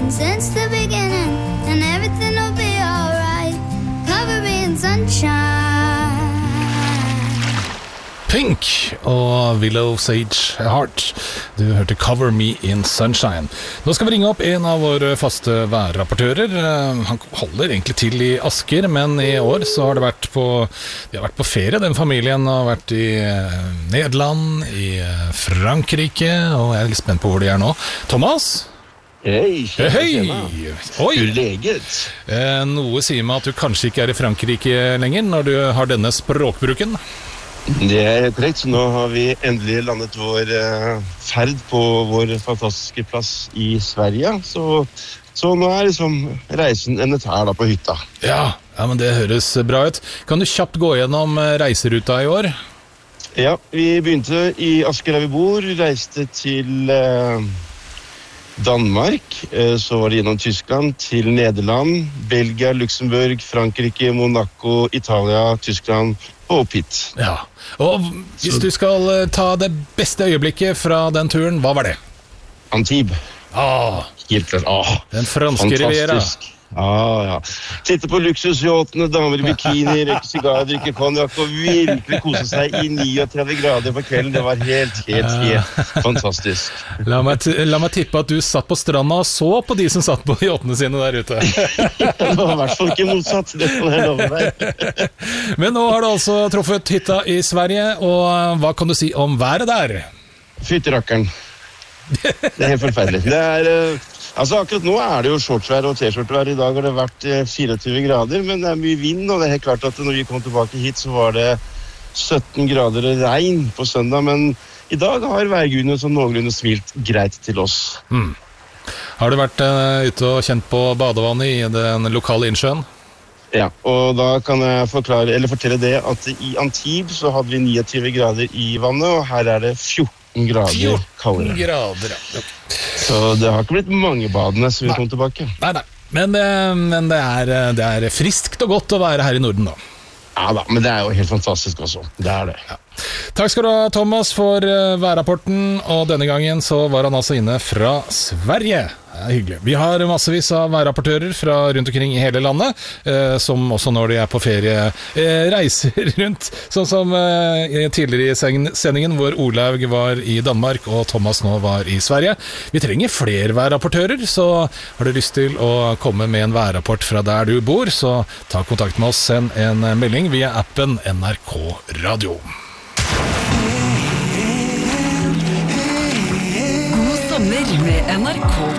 since the beginning, and everything will be alright. Cover me in sunshine. Pink og Willow Sage Heart. Du hørte Cover Me in Sunshine. Nå skal vi ringe opp en av våre faste værrapportører. Han holder egentlig til i Asker, men i år så har de har vært på ferie. Den familien har vært i Nederland, i Frankrike, og jeg er litt spent på hvor de er nå. Thomas? Hei, Hei! Oi! Leget. Noe sier meg at du kanskje ikke er i Frankrike lenger når du har denne språkbruken. Det er korrekt, så nå har vi endelig landet vår ferd på vår fantastiske plass i Sverige. Så nå er liksom reisen endet her da på hytta. Ja, men det høres bra ut. Kan du kjapt gå gjennom reiseruta i år? Ja, vi begynte i Asker der vi bor, reiste til Danmark, så var det gjennom Tyskland til Nederland, Belgia, Luxemburg, Frankrike, Monaco, Italia, Tyskland og Pitt. Ja, og hvis du skal ta det beste øyeblikket fra den turen, hva var det? Antibes. Helt klart. Den franske riviera. Fantastisk. Ja. Sitte på luksusyachtene, damer i bikini, røyke sigar, drikke konjakk og virkelig kose seg i 39 grader på kvelden. Det var helt fantastisk. La meg tippe at du satt på stranda og så på de som satt på yachtene sine der ute. Det var i hvert fall ikke motsatt, det kan jeg love deg. Men nå har du altså truffet hytta i Sverige, og hva kan du si om været der? Fytterakkeren. Det er helt forferdelig. Akkurat nå er det jo shortsvær og t-skjortevær. I dag har det vært 24 grader, men det er mye vind, og det er helt klart at når vi kom tilbake hit, så var det 17 grader og regn på søndag, men i dag har værgudene sånn noenlunde smilt greit til oss. Har du vært ute og kjent på badevannet i den lokale innsjøen? Ja, og da kan jeg fortelle det at i Antibes så hadde vi 29 grader i vannet, og her er det 14 grader kaldere. 14 grader, ja. Så det har ikke blitt mange badene så vi kom tilbake. Nei. Men det er friskt og godt å være her i Norden da. Ja da, men det er jo helt fantastisk også. Det er det. Ja. Takk skal du ha, Thomas, for værrapporten, og denne gangen så var han altså inne fra Sverige. Det er hyggelig. Vi har massevis av værrapportører fra rundt omkring i hele landet, som også når de er på ferie reiser rundt, sånn som tidligere i sendingen hvor Olaug var i Danmark og Thomas nå var i Sverige. Vi trenger flere værrapportører, så har du lyst til å komme med en værrapport fra der du bor, så ta kontakt med oss, send en melding via appen NRK Radio. God sommer med NRK